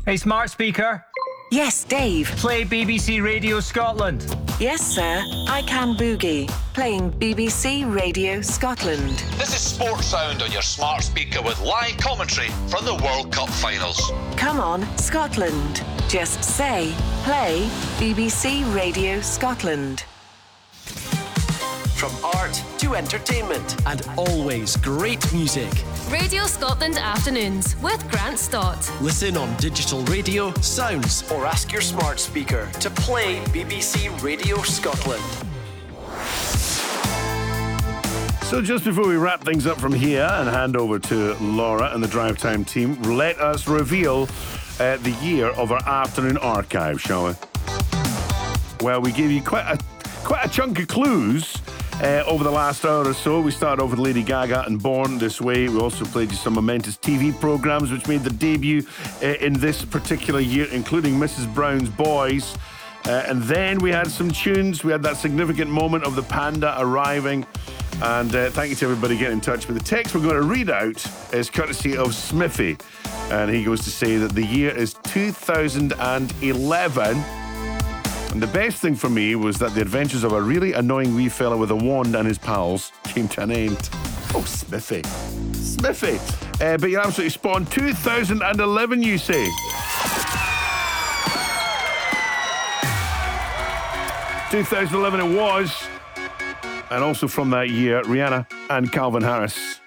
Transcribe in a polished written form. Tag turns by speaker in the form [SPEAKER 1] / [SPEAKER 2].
[SPEAKER 1] Hey, smart speaker.
[SPEAKER 2] Yes, Dave.
[SPEAKER 1] Play BBC Radio Scotland.
[SPEAKER 2] Yes, sir. I can boogie. Playing BBC Radio Scotland.
[SPEAKER 3] This is Sports Sound on your smart speaker with live commentary from the World Cup finals.
[SPEAKER 2] Come on, Scotland. Just say, play BBC Radio Scotland.
[SPEAKER 4] From art to entertainment and always great music.
[SPEAKER 5] Radio Scotland Afternoons with Grant Stott.
[SPEAKER 4] Listen on digital radio, sounds, or ask your smart speaker to play BBC Radio Scotland.
[SPEAKER 6] So just before we wrap things up from here and hand over to Laura and the Drive Time team, let us reveal the year of our afternoon archive, shall we? Well, we gave you quite a chunk of clues over the last hour or so. We started off with Lady Gaga and Born This Way. We also played you some momentous TV programmes which made their debut in this particular year, including Mrs. Brown's Boys. And then we had some tunes. We had that significant moment of the panda arriving. And thank you to everybody getting in touch. But the text we're going to read out is courtesy of Smithy. And he goes to say that the year is 2011. And the best thing for me was that the adventures of a really annoying wee fella with a wand and his pals came to an end. Oh, Smithy. Smithy. But you're absolutely spot on. 2011, you say? ...2011 it was. And also from that year, Rihanna and Calvin Harris.